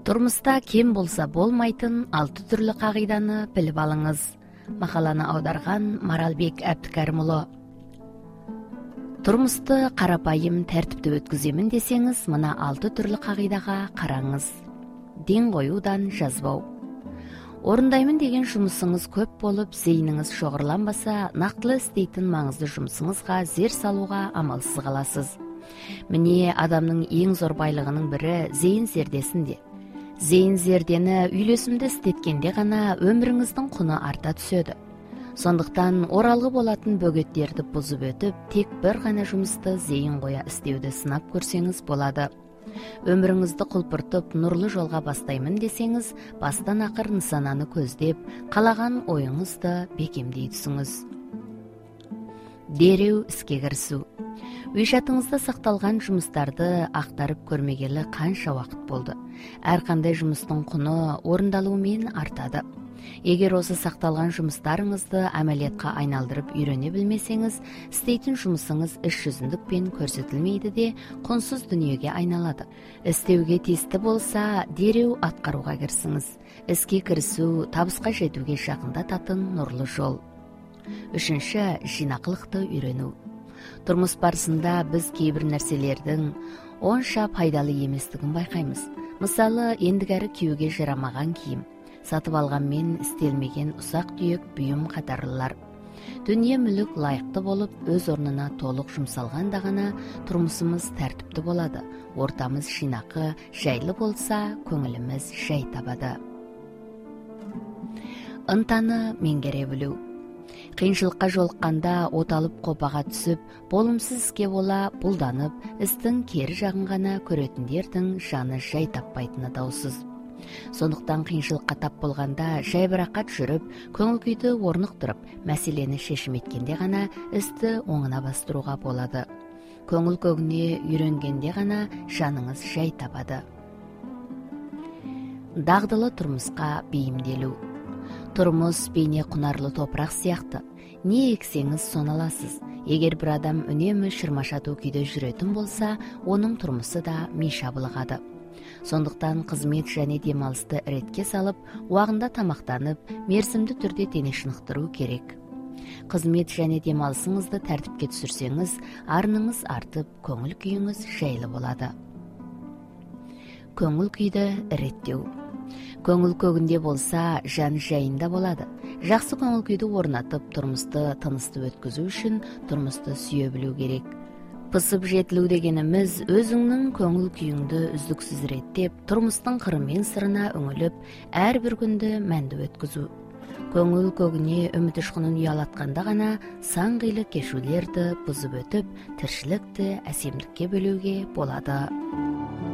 Турмуста кем болса болмайтын 6 түрлі қағиданы біліп алыңыз. Мақаланы аударған Маралбек Әбдікәрімұлы. Турмусты қарапайым тәртіпті өткіземін десеңіз, мына 6 түрлі қағидаға қараңыз. Ден қоюдан жазбау. Орындаймын деген жұмысыңыз көп болып, зейініңіз шоғырланбаса, нақтылы істейтін маңызды жұмысыңызға зер салуға амалсыз қаласыз. Міне адамның ең зор байлығының бірі зейін зердесінде. Зейін зердені үйлесімді істеткенде ғана өміріңіздің құны арта түседі. Сондықтан оралғы болатын бөгеттерді бұзып өтіп, тек бір ғана жұмысты зейін қоя істеуді сынап көрсеңіз болады. Өміріңізді құлпыртып, нұрлы жолға бастаймын десеңіз, бастан ақыр нысананы көздеп, қалаған ойыңызды бекемдей түсіңіз. Дереу іске кірісу. Үй шатыңызда сақталған жұмыстарды ақтарып көрмегелі қанша уақыт болды. Әрқандай жұмыстың құны орындалуымен артады. Егер осы сақталған жұмыстарыңызды әмәлиятқа айналдырып үйрене білмесеңіз, істейтін жұмысыңыз іс жүзіндікпен көрсетілмейді де құнсыз дүниеге айналады. Істеуге тиісті болса, дереу атқаруға кірісіңіз. Іске кірісу табысқа жетуге жақындататын нұрлы жол. 3. Жинақылықты үйрену. Тұрмыс барысында біз кейбір нәрселердің онша пайдалы еместігін байқаймыз. Мысалы, ендігәрі киюге жарамаған киім, сатып алғанмен істелмеген ұсақ түйек бұйым қатарлылар. Дүние мүлік лайықты болып, өз орнына толық жұмсалғанда ғана тұрмысымыз тәртіпті болады. Ортамыз жинақы, жайлы болса, көңіліміз жай табады. Ынтаны меңгере білу. Қиыншылыққа жолыққанда оталып қопаға түсіп, болымсыз іске бола бұлданып, істің кері жағын ғана көретіндердің жаны жай таппайтыны даусыз. Сондықтан қиыншылыққа тап болғанда жайбарақат жүріп, көңіл күйді орнықтырып, мәселені шешім еткенде ғана істі оңына бастыруға болады. Көңіл көгіне үйренгенде ғана жаныңыз жай табады. Дағдылы тұрмысқа бейімделу. Тұрмыс бейне құнарлы топырақ сияқты. Не ексеңіз соны аласыз. Егер бір адам үнемі шырмашату күйде жүретін болса, оның тұрмысы да миша былығады. Сондықтан қызмет және демалысты ретке салып, уағында тамақтанып, мерзімді түрде дене шынықтыру керек. Қызмет және демалысыңызды тәртіпке түсірсеңіз, арныңыз артып, көңіл күйіңіз жайлы болады. Көңіл күйді реттеу. Көңіл көгінде болса, жан жайында болады. Жақсы көңіл күйді орнатып, тұрмысты тынысты өткізу үшін тұрмысты сүйе білу керек. Пысып жетілу дегеніміз, өзіңнің көңіл күйіңді үздіксіз реттеп, тұрмыстың қыры мен сырына үңіліп, әрбір күнді мәнді өткізу. Көңіл көгіне үміт ұшқынын ұялатқанда ғана сан қилы кешулерді бұзып өтіп, тіршілікті әсемдікке бөлуге болады.